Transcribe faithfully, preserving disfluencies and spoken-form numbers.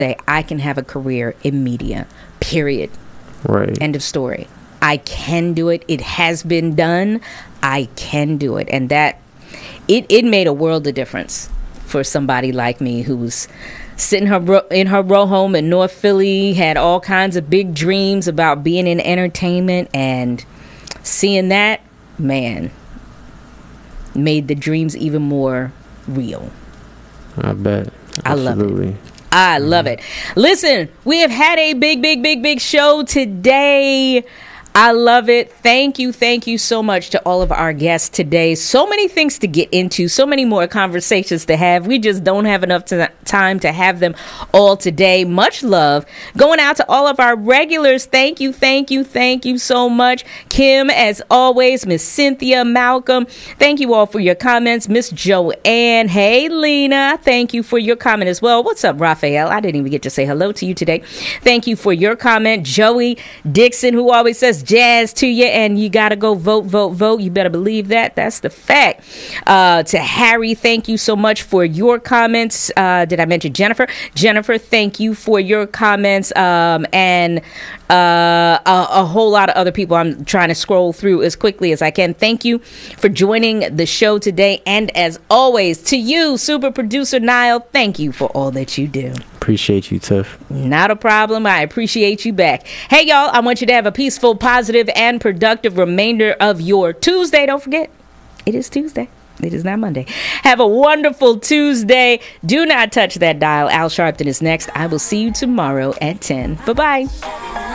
say I can have a career in media, period. Right. End of story. I can do it. It has been done. I can do it. And that, it, it made a world of difference for somebody like me who's sitting her ro- in her row home in North Philly, had all kinds of big dreams about being in entertainment, and seeing that, man, made the dreams even more real. I bet. I love it. Absolutely. I love it. Listen, we have had a big, big, big, big show today. I love it. Thank you. Thank you so much to all of our guests today. So many things to get into, so many more conversations to have. We just don't have enough to, time to have them all today. Much love going out to all of our regulars. Thank you. Thank you. Thank you so much. Kim, as always, Miss Cynthia, Malcolm. Thank you all for your comments. Miss Joanne. Hey, Lena. Thank you for your comment as well. What's up, Raphael? I didn't even get to say hello to you today. Thank you for your comment. Joey Dixon, who always says jazz to you, and you gotta go vote, vote, vote. You better believe that. That's the fact. Uh, to Harry, thank you so much for your comments. Uh, did I mention Jennifer? Jennifer, thank you for your comments. Um, and uh, a, a whole lot of other people. I'm trying to scroll through as quickly as I can. Thank you for joining the show today. And as always, to you, super producer Niall, thank you for all that you do. Appreciate you, Tiff. Not a problem. I appreciate you back. Hey, y'all, I want you to have a peaceful, positive, and productive remainder of your Tuesday. Don't forget, it is Tuesday. It is not Monday. Have a wonderful Tuesday. Do not touch that dial. Al Sharpton is next. I will see you tomorrow at ten. Bye-bye.